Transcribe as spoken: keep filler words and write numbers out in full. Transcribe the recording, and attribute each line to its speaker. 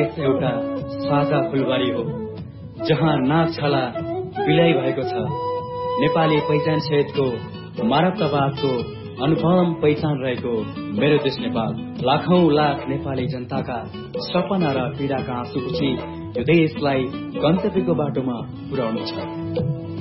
Speaker 1: देश एउटा साझा फुलबारी हो जहाँ नाच छला विलय भएको छ। नेपाली पहिचान सहितको मानवतावादको अनुपम पहिचान रहेको मेरो देश नेपाल लाखौं लाख नेपाली जनताका सपना र पीडाका आँसु पुछी यो देशलाई गन्तव्यको बाटोमा पुर्याउनु छ।